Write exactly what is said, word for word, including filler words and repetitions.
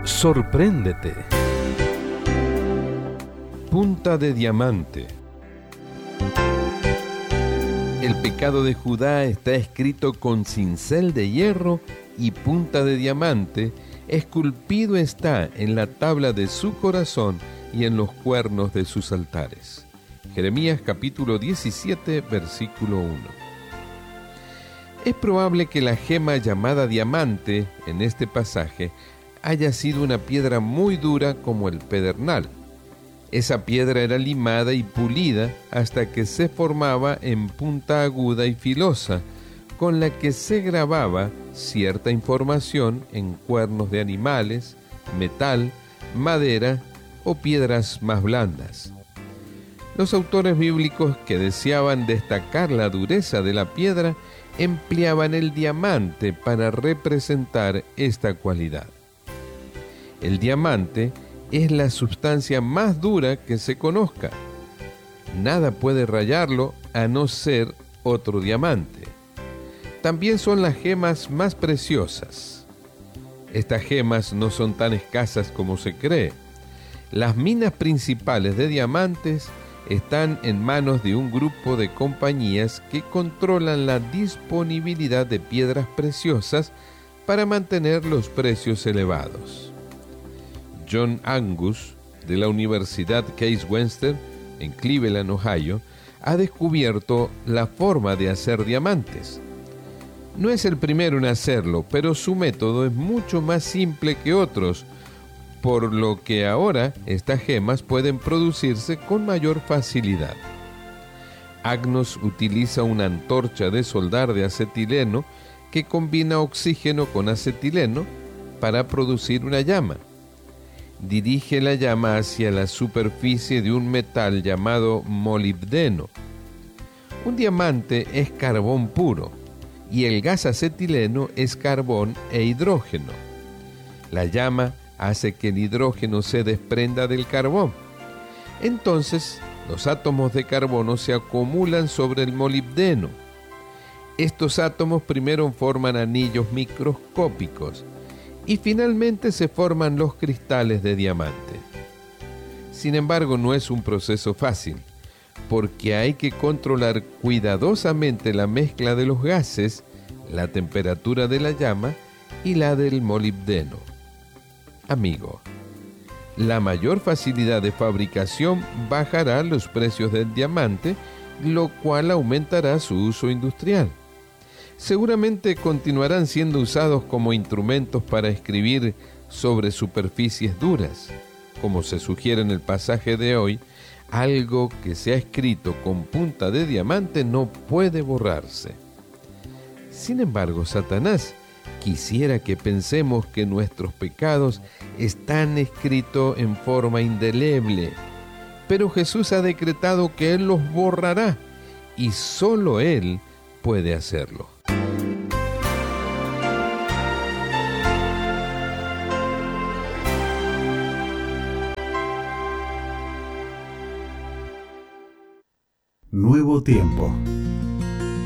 Sorpréndete. Punta de diamante. El pecado de Judá está escrito con cincel de hierro y punta de diamante, esculpido está en la tabla de su corazón y en los cuernos de sus altares. Jeremías capítulo diecisiete, versículo uno. Es probable que la gema llamada diamante en este pasaje haya sido una piedra muy dura como el pedernal. Esa piedra era limada y pulida hasta que se formaba en punta aguda y filosa, con la que se grababa cierta información en cuernos de animales, metal, madera o piedras más blandas. Los autores bíblicos que deseaban destacar la dureza de la piedra empleaban el diamante para representar esta cualidad. El diamante es la sustancia más dura que se conozca. Nada puede rayarlo a no ser otro diamante. También son las gemas más preciosas. Estas gemas no son tan escasas como se cree. Las minas principales de diamantes están en manos de un grupo de compañías que controlan la disponibilidad de piedras preciosas para mantener los precios elevados. John Angus, de la Universidad Case Western, en Cleveland, Ohio, ha descubierto la forma de hacer diamantes. No es el primero en hacerlo, pero su método es mucho más simple que otros, por lo que ahora estas gemas pueden producirse con mayor facilidad. Agnos utiliza una antorcha de soldar de acetileno que combina oxígeno con acetileno para producir una llama. Dirige la llama hacia la superficie de un metal llamado molibdeno. Un diamante es carbón puro y el gas acetileno es carbón e hidrógeno. La llama hace que el hidrógeno se desprenda del carbón. Entonces, los átomos de carbono se acumulan sobre el molibdeno. Estos átomos primero forman anillos microscópicos y finalmente se forman los cristales de diamante. Sin embargo, no es un proceso fácil, porque hay que controlar cuidadosamente la mezcla de los gases, la temperatura de la llama y la del molibdeno. Amigo, la mayor facilidad de fabricación bajará los precios del diamante, lo cual aumentará su uso industrial. Seguramente continuarán siendo usados como instrumentos para escribir sobre superficies duras. Como se sugiere en el pasaje de hoy, algo que se ha escrito con punta de diamante no puede borrarse. Sin embargo, Satanás quisiera que pensemos que nuestros pecados están escritos en forma indeleble, pero Jesús ha decretado que Él los borrará y solo Él puede hacerlo. Nuevo tiempo.